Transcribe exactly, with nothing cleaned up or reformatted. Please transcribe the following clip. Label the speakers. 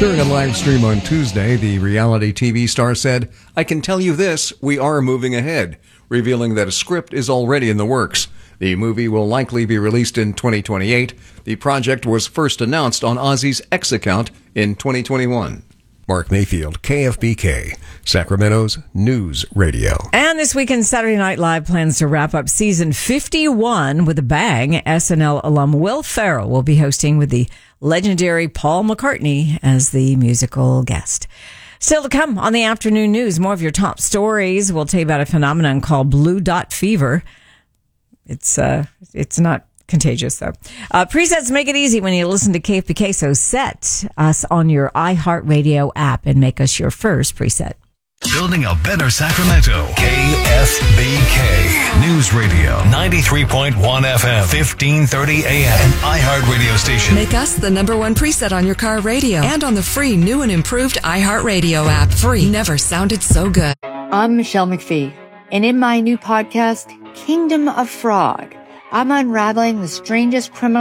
Speaker 1: During a live stream on Tuesday, the reality T V star said, "I can tell you this, we are moving ahead," revealing that a script is already in the works. The movie will likely be released in twenty twenty-eight. The project was first announced on Ozzy's X account in twenty twenty-one. Mark Mayfield, K F B K, Sacramento's News Radio.
Speaker 2: And this weekend, Saturday Night Live plans to wrap up season fifty-one with a bang. S N L alum Will Ferrell will be hosting with the legendary Paul McCartney as the musical guest. Still to come on the afternoon news, more of your top stories. We'll tell you about a phenomenon called blue dot fever. It's uh, it's not contagious, though. Uh, presets make it easy when you listen to K F B K, so set us on your iHeartRadio app and make us your first preset.
Speaker 3: Building a better Sacramento. K F B K News Radio. ninety-three point one F M. fifteen thirty A M. An iHeartRadio station.
Speaker 4: Make us the number one preset on your car radio and on the free new and improved iHeartRadio app. Free. Never sounded so good.
Speaker 5: I'm Michelle McPhee, and in my new podcast, Kingdom of Frog, I'm unraveling the strangest criminal